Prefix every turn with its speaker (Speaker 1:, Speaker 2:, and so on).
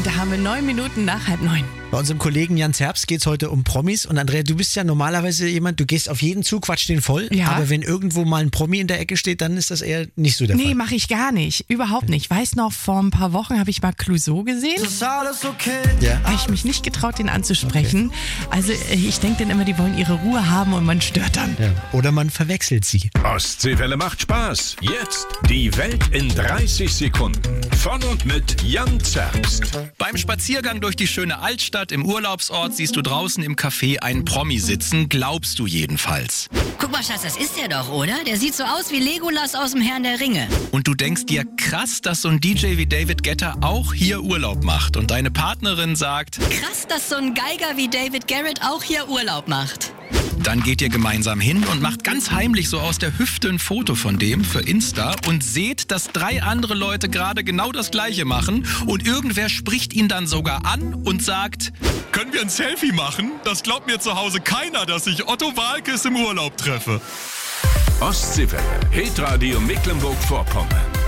Speaker 1: Da haben wir 9 Minuten nach 8:30.
Speaker 2: Bei unserem Kollegen Jan Zerbst geht es heute um Promis. Und Andrea, du bist ja normalerweise jemand, du gehst auf jeden zu, quatsch den voll.
Speaker 1: Ja.
Speaker 2: Aber wenn irgendwo mal ein Promi in der Ecke steht, dann ist das eher nicht so der Fall.
Speaker 1: Nee, mache ich gar nicht. Überhaupt nicht. Weiß noch, vor ein paar Wochen habe ich mal Clouseau gesehen.
Speaker 3: Ist alles okay?
Speaker 2: Ja.
Speaker 1: Habe ich mich nicht getraut, den anzusprechen. Also ich denke dann immer, die wollen ihre Ruhe haben und man stört dann.
Speaker 2: Ja. Oder man verwechselt sie.
Speaker 4: Ostseewelle macht Spaß. Jetzt die Welt in 30 Sekunden. Von und mit Jan Zerbst.
Speaker 5: Beim Spaziergang durch die schöne Altstadt im Urlaubsort siehst du draußen im Café einen Promi sitzen, glaubst du jedenfalls.
Speaker 6: Guck mal, Schatz, das ist der doch, oder? Der sieht so aus wie Legolas aus dem Herrn der Ringe.
Speaker 5: Und du denkst dir, krass, dass so ein DJ wie David Guetta auch hier Urlaub macht. Und deine Partnerin sagt,
Speaker 6: Krass, dass so ein Geiger wie David Garrett auch hier Urlaub macht.
Speaker 5: dann geht ihr gemeinsam hin und macht ganz heimlich so aus der Hüfte ein Foto von dem für Insta und seht, dass 3 andere Leute gerade genau das Gleiche machen und irgendwer spricht ihn dann sogar an und sagt, können wir ein Selfie machen? Das glaubt mir zu Hause keiner, dass ich Otto Waalkes im Urlaub treffe.
Speaker 4: Ostseewelle. Hitradio Mecklenburg-Vorpommern.